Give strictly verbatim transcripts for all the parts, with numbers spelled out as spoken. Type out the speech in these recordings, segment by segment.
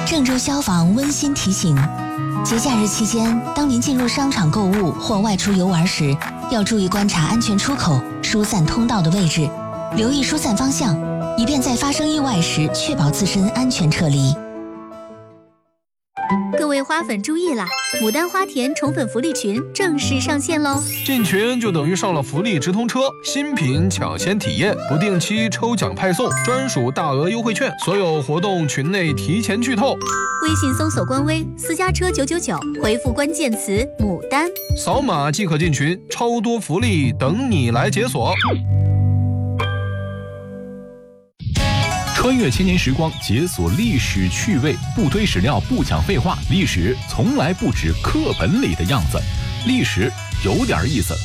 郑州消防温馨提醒：节假日期间，当您进入商场购物或外出游玩时，要注意观察安全出口、疏散通道的位置，留意疏散方向，以便在发生意外时确保自身安全撤离。 各位花粉注意啦！牡丹花田宠粉福利群正式上线喽！ 进群就等于上了福利直通车，新品抢先体验，不定期抽奖派送，专属大额优惠券，所有活动群内提前剧透。 微信搜索官微私家车九九九，回复关键词牡丹， 扫码即可进群，超多福利等你来解锁。 穿越千年时光，解锁历史趣味，不推史料，不讲废话，历史从来不止课本里的样子，历史有点意思。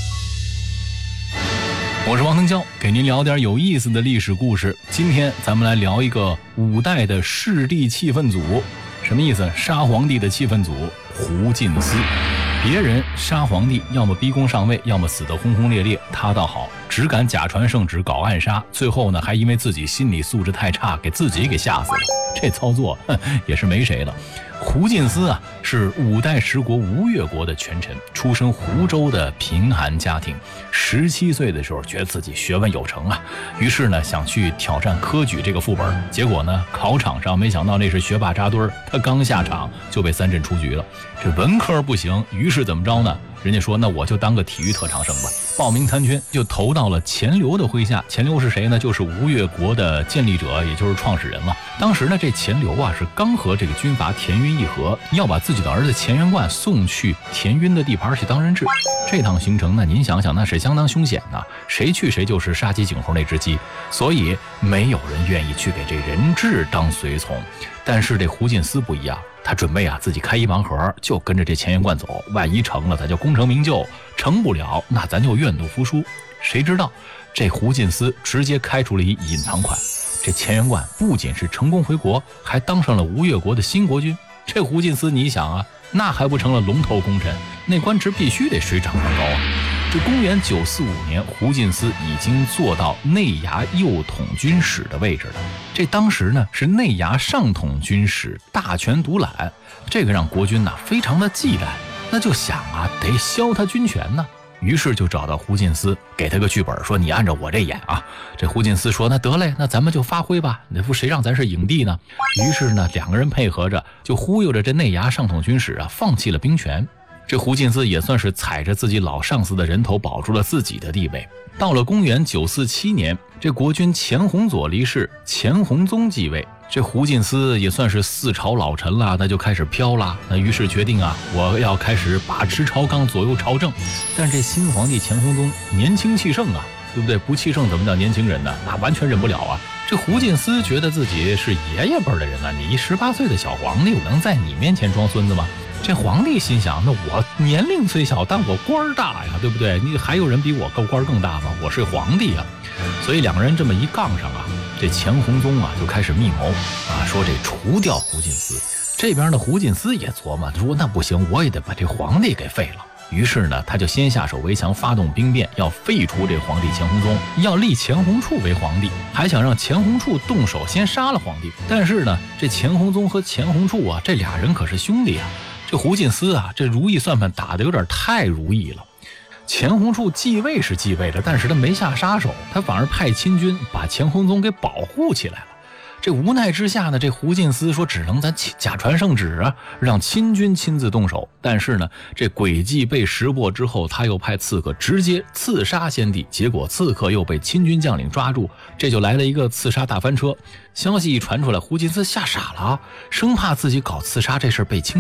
我是王腾蛟，给您聊点有意思的历史故事。今天咱们来聊一个五代的势力气氛组，什么意思？杀皇帝的气氛组胡进思。别人杀皇帝，要么逼宫上位，要么死得轰轰烈烈，他倒好，只敢假传圣旨搞暗杀，最后呢还因为自己心理素质太差，给自己给吓死了。这操作哼也是没谁了。胡进思啊，是五代十国吴越国的权臣，出身湖州的贫寒家庭。十七岁的时候，觉得自己学问有成啊，于是呢想去挑战科举这个副本。结果呢，考场上没想到那是学霸扎堆儿，他刚下场就被三阵出局了。这文科不行，于是怎么着呢？人家说那我就当个体育特长生吧，报名参军，就投到了钱镠的麾下。钱镠是谁呢？就是吴越国的建立者，也就是创始人嘛。当时呢，这钱镠啊是刚和这个军阀田晕议和，要把自己的儿子钱元贯送去田晕的地盘去当人质。这趟行程呢，您想想那是相当凶险呐，谁去谁就是杀鸡儆猴那只鸡，所以没有人愿意去给这人质当随从。但是这胡进思不一样，他准备啊自己开一盲盒，就跟着这钱元贯走，万一成了，咱就功成名就；成不了，那咱就愿赌服输。谁知道这胡进思直接开出了一隐藏款，这钱元贯不仅是成功回国，还当上了吴越国的新国君。这胡进思你想啊，那还不成了龙头功臣？那官职必须得水涨船高啊！这公元九四五年，胡进思已经做到内衙右统军使的位置了。这当时呢是内衙上统军使，大权独揽，这个让国君呐非常的忌惮，那就想啊得削他军权呢。于是就找到胡进思，给他个剧本，说你按照我这演啊。这胡进思说那得嘞，那咱们就发挥吧，那不谁让咱是影帝呢？于是呢两个人配合着，就忽悠着这内衙上统军使啊放弃了兵权。这胡进思也算是踩着自己老上司的人头保住了自己的地位。到了公元九四七年，这国君钱弘佐离世，钱弘宗继位。这胡进思也算是四朝老臣了，那就开始飘了。那于是决定啊，我要开始把持朝纲，左右朝政。但这新皇帝钱弘宗年轻气盛啊，对不对？不气盛怎么叫年轻人呢？那完全忍不了啊！这胡进思觉得自己是爷爷辈的人啊，你一十八岁的小皇帝，我能在你面前装孙子吗？这皇帝心想，那我年龄虽小，但我官儿大呀，对不对？你还有人比我高官更大吗？我是皇帝啊！所以两个人这么一杠上啊，这钱弘宗啊就开始密谋啊，说这除掉胡进思。这边的胡进思也琢磨，说那不行，我也得把这皇帝给废了。于是呢，他就先下手为强，发动兵变，要废除这皇帝钱弘宗，要立钱弘处为皇帝，还想让钱弘处动手先杀了皇帝。但是呢，这钱弘宗和钱弘处啊，这俩人可是兄弟啊。这胡进思啊，这如意算盘打得有点太如意了。钱弘处继位是继位了，但是他没下杀手，他反而派亲军把钱弘宗给保护起来了。这无奈之下呢，这胡进思说只能咱假传圣旨啊，让亲军亲自动手。但是呢，这诡计被识破之后，他又派刺客直接刺杀先帝，结果刺客又被亲军将领抓住，这就来了一个刺杀大翻车。消息一传出来，胡进思吓傻了，生怕自己搞刺杀这事被清